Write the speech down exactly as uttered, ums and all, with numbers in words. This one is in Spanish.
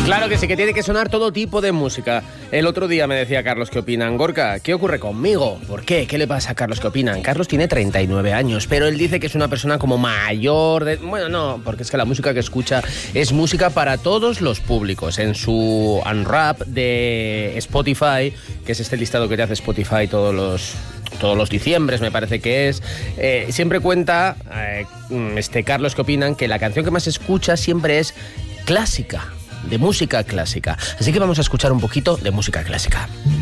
Claro que sí, que tiene que sonar todo tipo de música. El otro día me decía Carlos, ¿qué opinan? Gorka, ¿qué ocurre conmigo? ¿Por qué? ¿Qué le pasa a Carlos? ¿Qué opinan? Carlos tiene treinta y nueve años, pero él dice que es una persona como mayor. De... Bueno, no, porque es que la música que escucha es música para todos los públicos. En su Unwrap de Spotify, que es este listado que te hace Spotify todos los... todos los diciembres, me parece que es, eh, siempre cuenta, eh, este Carlos, ¿qué opinan? Que la canción que más escucha siempre es clásica, de música clásica. Así que vamos a escuchar un poquito de música clásica.